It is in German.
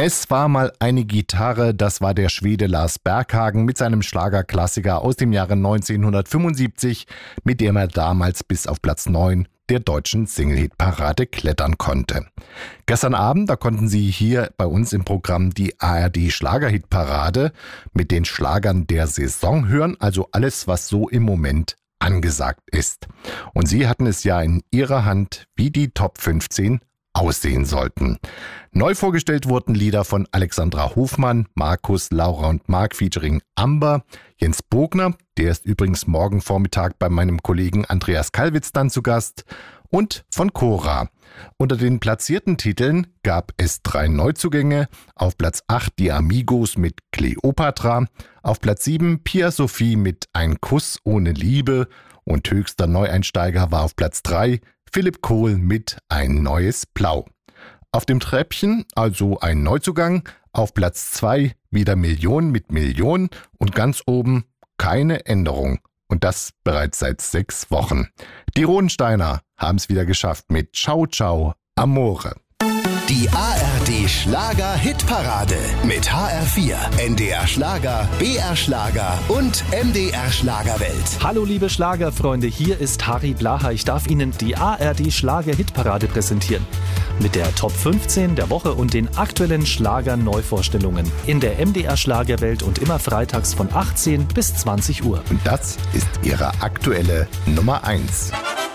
Es war mal eine Gitarre, das war der Schwede Lars Berghagen mit seinem Schlagerklassiker aus dem Jahre 1975, mit dem er damals bis auf Platz 9 der deutschen Single-Hit-Parade klettern konnte. Gestern Abend, da konnten Sie hier bei uns im Programm die ARD-Schlager-Hit-Parade mit den Schlagern der Saison hören, also alles, was so im Moment angesagt ist. Und Sie hatten es ja in Ihrer Hand, wie die Top 15 aussehen sollten. Neu vorgestellt wurden Lieder von Alexandra Hofmann, Markus, Laura und Mark featuring Amber, Jens Bogner, der ist übrigens morgen Vormittag bei meinem Kollegen Andreas Kallwitz dann zu Gast, und von Cora. Unter den platzierten Titeln gab es 3 Neuzugänge, auf Platz 8 die Amigos mit Kleopatra, auf Platz 7 Pia Sophie mit Ein Kuss ohne Liebe und höchster Neueinsteiger war auf Platz 3 Philipp Kohl mit Ein neues Blau. Auf dem Treppchen also ein Neuzugang, auf Platz 2 wieder Million mit Million und ganz oben keine Änderung. Und das bereits seit 6 Wochen. Die Rodensteiner haben es wieder geschafft mit Ciao Ciao Amore. Die ARD Schlager Hitparade mit HR4, NDR Schlager, BR Schlager und MDR Schlagerwelt. Hallo liebe Schlagerfreunde, hier ist Harry Blaha. Ich darf Ihnen die ARD Schlager Hitparade präsentieren. Mit der Top 15 der Woche und den aktuellen Schlager-Neuvorstellungen in der MDR Schlagerwelt und immer freitags von 18 bis 20 Uhr. Und das ist Ihre aktuelle Nummer 1.